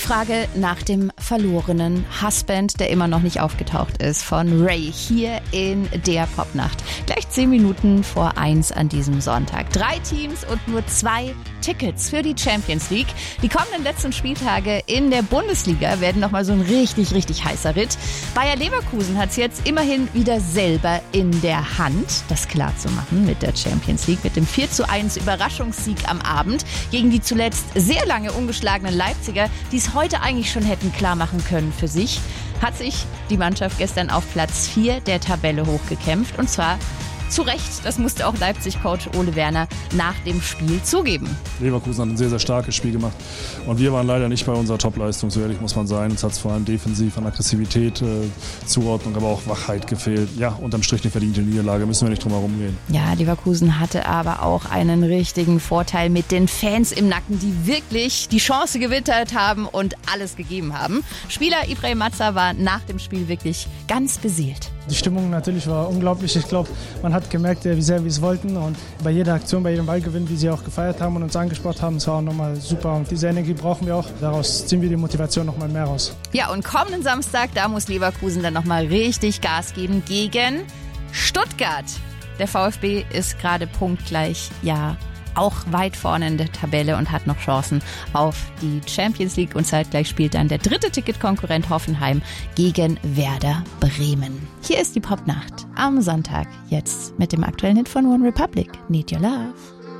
Frage nach dem verlorenen Husband, der immer noch nicht aufgetaucht ist, von Ray hier in der Popnacht. Gleich 10 Minuten vor 1 an diesem Sonntag. 3 Teams und nur 2 Tickets für die Champions League. Die kommenden letzten Spieltage in der Bundesliga werden nochmal so ein richtig, richtig heißer Ritt. Bayer Leverkusen hat es jetzt immerhin wieder selber in der Hand, das klar zu machen mit der Champions League, mit dem 4:1 Überraschungssieg am Abend gegen die zuletzt sehr lange ungeschlagenen Leipziger, die es heute eigentlich schon hätten klar machen können für sich, hat sich die Mannschaft gestern auf Platz 4 der Tabelle hochgekämpft, und zwar zu Recht. Das musste auch Leipzig-Coach Ole Werner nach dem Spiel zugeben. Leverkusen hat ein sehr, sehr starkes Spiel gemacht und wir waren leider nicht bei unserer Topleistung, so ehrlich muss man sein. Uns hat es vor allem defensiv an Aggressivität, Zuordnung, aber auch Wachheit gefehlt. Ja, unterm Strich eine verdiente Niederlage, müssen wir nicht drum herum gehen. Ja, Leverkusen hatte aber auch einen richtigen Vorteil mit den Fans im Nacken, die wirklich die Chance gewittert haben und alles gegeben haben. Spieler Ibrahim Mazza war nach dem Spiel wirklich ganz beseelt. Die Stimmung natürlich war unglaublich. Ich glaube, man hat gemerkt, wie sehr wir es wollten. Und bei jeder Aktion, bei jedem Ballgewinn, wie sie auch gefeiert haben und uns angesprochen haben, es war auch nochmal super. Und diese Energie brauchen wir auch. Daraus ziehen wir die Motivation nochmal mehr raus. Ja, und kommenden Samstag, da muss Leverkusen dann nochmal richtig Gas geben gegen Stuttgart. Der VfB ist gerade punktgleich, ja, auch weit vorne in der Tabelle und hat noch Chancen auf die Champions League. Und zeitgleich spielt dann der dritte Ticketkonkurrent Hoffenheim gegen Werder Bremen. Hier ist die Popnacht am Sonntag, jetzt mit dem aktuellen Hit von One Republic, Need Your Love.